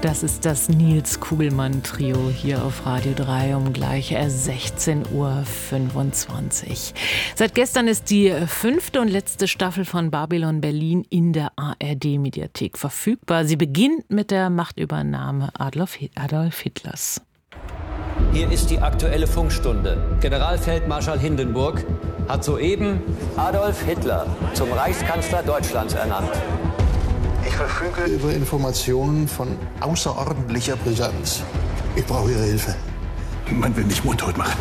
Das ist das Nils Kugelmann-Trio hier auf Radio 3 um gleich 16:25 Uhr. Seit gestern ist die 5. und letzte Staffel von Babylon Berlin in der ARD-Mediathek verfügbar. Sie beginnt mit der Machtübernahme Adolf Hitlers. Hier ist die aktuelle Funkstunde. Generalfeldmarschall Hindenburg hat soeben Adolf Hitler zum Reichskanzler Deutschlands ernannt. Ich verfüge über Informationen von außerordentlicher Brisanz. Ich brauche Ihre Hilfe. Man will mich mundtot machen.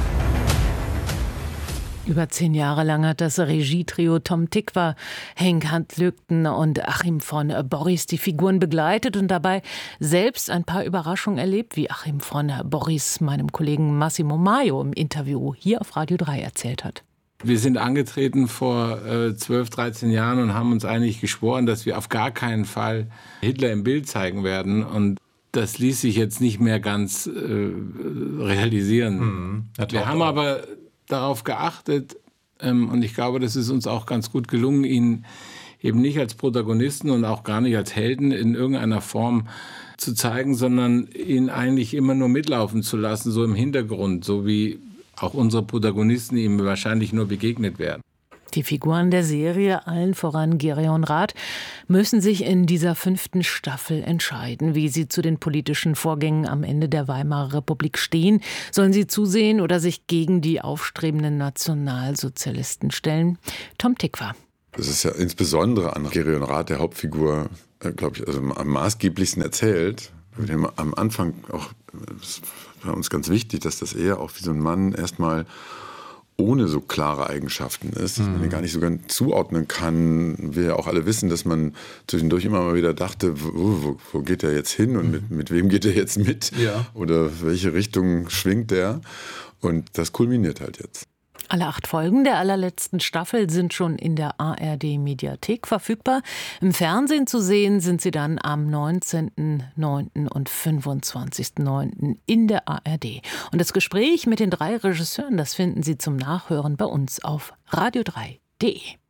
Über 10 Jahre lang hat das Regietrio Tom Tykwer, Henk Hantlügten und Achim von Borries die Figuren begleitet und dabei selbst ein paar Überraschungen erlebt, wie Achim von Borries meinem Kollegen Massimo Maio im Interview hier auf Radio 3 erzählt hat. Wir sind angetreten vor 12, 13 Jahren und haben uns eigentlich geschworen, dass wir auf gar keinen Fall Hitler im Bild zeigen werden. Und das ließ sich jetzt nicht mehr ganz realisieren. Wir haben aber darauf geachtet, und ich glaube, das ist uns auch ganz gut gelungen, ihn eben nicht als Protagonisten und auch gar nicht als Helden in irgendeiner Form zu zeigen, sondern ihn eigentlich immer nur mitlaufen zu lassen, so im Hintergrund, so wie auch unsere Protagonisten ihm wahrscheinlich nur begegnet werden. Die Figuren der Serie, allen voran Gereon Rath, müssen sich in dieser 5. Staffel entscheiden, wie sie zu den politischen Vorgängen am Ende der Weimarer Republik stehen. Sollen sie zusehen oder sich gegen die aufstrebenden Nationalsozialisten stellen? Tom Tykwer. Das ist ja insbesondere an Gereon Rath, der Hauptfigur, glaube ich, also am maßgeblichsten erzählt. Wir haben am Anfang auch, das war uns ganz wichtig, dass das eher auch wie so ein Mann erstmal ohne so klare Eigenschaften ist, dass man ihn gar nicht so ganz zuordnen kann. Wir ja auch alle wissen, dass man zwischendurch immer mal wieder dachte, wo geht er jetzt hin und mit wem geht er jetzt mit? Ja. Oder welche Richtung schwingt der? Und das kulminiert halt jetzt. Alle 8 Folgen der allerletzten Staffel sind schon in der ARD-Mediathek verfügbar. Im Fernsehen zu sehen sind sie dann am 19.09. und 25.09. in der ARD. Und das Gespräch mit den 3 Regisseuren, das finden Sie zum Nachhören bei uns auf radio3.de.